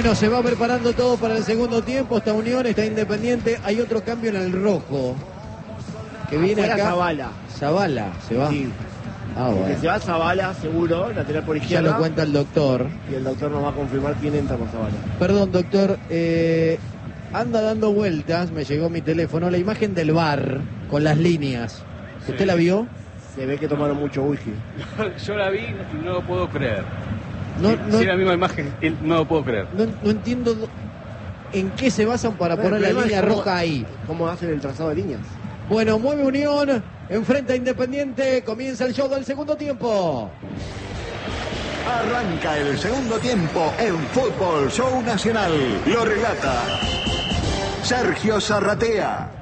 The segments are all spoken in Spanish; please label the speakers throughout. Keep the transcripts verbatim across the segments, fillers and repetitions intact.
Speaker 1: Bueno, se va preparando todo para el segundo tiempo. Está Unión, está Independiente. Hay otro cambio en el rojo. Que viene
Speaker 2: Afuera
Speaker 1: acá.
Speaker 2: Zavala.
Speaker 1: Zavala, se va.
Speaker 2: Sí.
Speaker 1: Ah, bueno.
Speaker 2: Que se va Zavala, seguro, lateral por
Speaker 1: Ya
Speaker 2: izquierda.
Speaker 1: lo cuenta el doctor.
Speaker 2: Y el doctor nos va a confirmar quién entra por Zavala.
Speaker 1: Perdón, doctor. Eh, anda dando vueltas, me llegó mi teléfono, la imagen del bar con las líneas. ¿Usted
Speaker 3: Sí.
Speaker 1: la vio?
Speaker 2: Se ve que tomaron mucho whisky.
Speaker 3: Yo la vi y no lo puedo creer.
Speaker 1: No,
Speaker 3: si,
Speaker 1: no,
Speaker 3: si la misma imagen, y no lo puedo creer.
Speaker 1: no, no entiendo do- en qué se basan para
Speaker 2: Bueno,
Speaker 1: poner la
Speaker 2: el problema
Speaker 1: línea
Speaker 2: es cómo-
Speaker 1: roja ahí.
Speaker 2: ¿Cómo hacen el trazado de líneas?
Speaker 1: Bueno, mueve Unión, enfrenta a Independiente, comienza el show del segundo tiempo.
Speaker 4: Arranca el segundo tiempo en Fútbol Show Nacional. Lo relata Sergio Zarratea.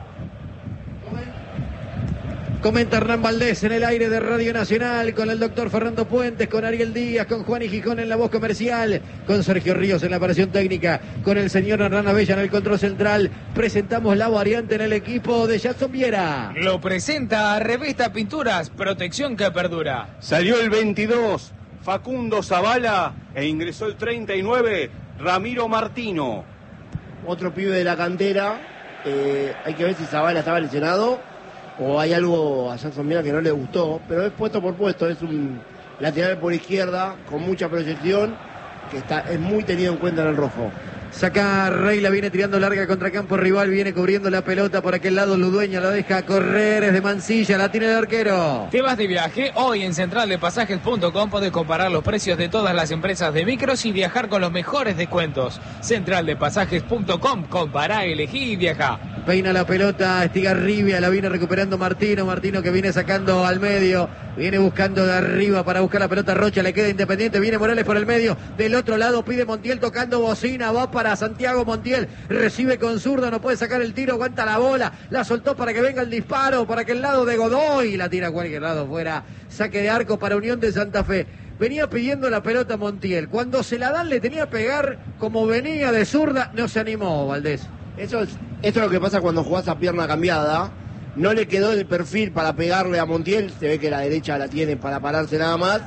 Speaker 1: Comenta Hernán Valdés en el aire de Radio Nacional con el doctor Fernando Puentes, con Ariel Díaz, con Juan y Gijón en la voz comercial, con Sergio Ríos en la operación técnica, con el señor Hernán Abella en el control central. Presentamos la variante en el equipo de Jackson Viera.
Speaker 5: Lo presenta Revista Pinturas, protección que perdura.
Speaker 3: Salió el veintidós, Facundo Zavala, e ingresó el treinta y nueve, Ramiro Martino.
Speaker 2: Otro pibe de la cantera. Eh, hay que ver si Zavala estaba lesionado o hay algo a Jackson Viera que no le gustó. Pero es puesto por puesto. Es un lateral por izquierda con mucha proyección que está, es muy tenido en cuenta en el rojo.
Speaker 1: Saca Rey, la viene tirando larga contra campo rival, viene cubriendo la pelota por aquel lado, Ludueña la deja correr, es de Mansilla, la tiene el arquero.
Speaker 5: ¿Te vas de viaje? Hoy en central de pasajes punto com podés comparar los precios de todas las empresas de micros y viajar con los mejores descuentos. central de pasajes punto com, compará, elegí y viaja.
Speaker 1: Peina la pelota, Estigarribia, la viene recuperando Martino, Martino que viene sacando al medio, viene buscando de arriba para buscar la pelota, Rocha le queda Independiente, viene Morales por el medio, del otro lado pide Montiel tocando bocina, va para Santiago Montiel, recibe con zurda, no puede sacar el tiro, aguanta la bola, la soltó para que venga el disparo, para que el lado de Godoy, la tira a cualquier lado fuera, saque de arco para Unión de Santa Fe. Venía pidiendo la pelota Montiel, cuando se la dan le tenía que pegar como venía de zurda, no se animó Valdés.
Speaker 2: Eso es, esto es lo que pasa cuando jugás a pierna cambiada. No le quedó el perfil para pegarle a Montiel. Se ve que la derecha la tiene para pararse nada más.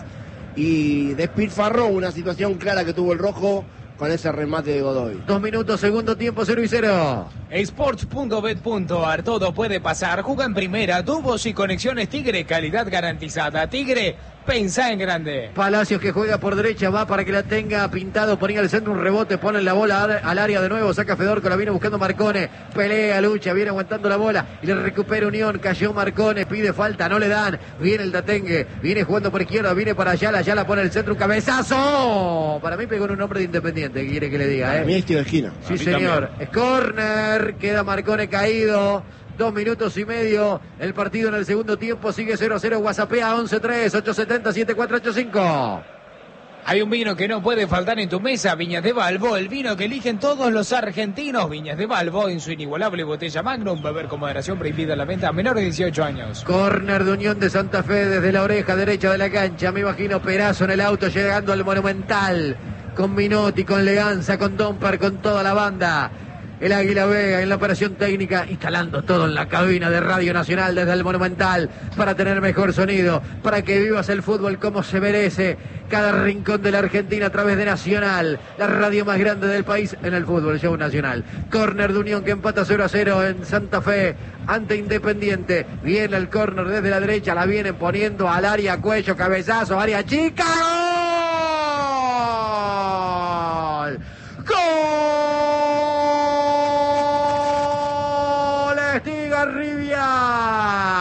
Speaker 2: Y despilfarró una situación clara que tuvo el rojo con ese remate de Godoy.
Speaker 1: Dos minutos, segundo tiempo, cero y cero.
Speaker 5: Sports punto bet punto ar, todo puede pasar. Juega en primera, tubos y conexiones Tigre, calidad garantizada. Tigre, pensá en grande.
Speaker 1: Palacios que juega por derecha, va para que la tenga pintado, ponía al centro un rebote, pone la bola al área de nuevo, saca Fedorco, la viene buscando Marcone, pelea, lucha, viene aguantando la bola y le recupera Unión, cayó Marcone, pide falta, no le dan, viene el Datengue, viene jugando por izquierda, viene para allá, allá la pone el centro, un cabezazo, para mí pegó en un hombre de Independiente, ¿qué quiere que le diga?
Speaker 2: A mí
Speaker 1: Eh?
Speaker 2: es tiro de esquina.
Speaker 1: Sí señor, es córner, queda Marcone caído. Dos minutos y medio, el partido en el segundo tiempo sigue cero a cero, WhatsAppea once tres, ocho siete cero, siete cuatro ocho cinco.
Speaker 5: Hay un vino que no puede faltar en tu mesa, Viñas de Balbo, el vino que eligen todos los argentinos. Viñas de Balbo en su inigualable botella Magnum, beber con moderación, prohibida la venta a menores de dieciocho años.
Speaker 1: Córner de Unión de Santa Fe desde la oreja derecha de la cancha, me imagino Perazo en el auto llegando al Monumental, con Minotti, con Leganza, con Domper, con toda la banda. El Águila Vega en la operación técnica, instalando todo en la cabina de Radio Nacional desde el Monumental para tener mejor sonido, para que vivas el fútbol como se merece. Cada rincón de la Argentina a través de Nacional, la radio más grande del país en el fútbol, show nacional. Córner de Unión que empata cero a cero en Santa Fe ante Independiente. Viene el córner desde la derecha, la vienen poniendo al área, cuello, cabezazo, área chica. ¡Gol! ¡Gol! Estigarribia.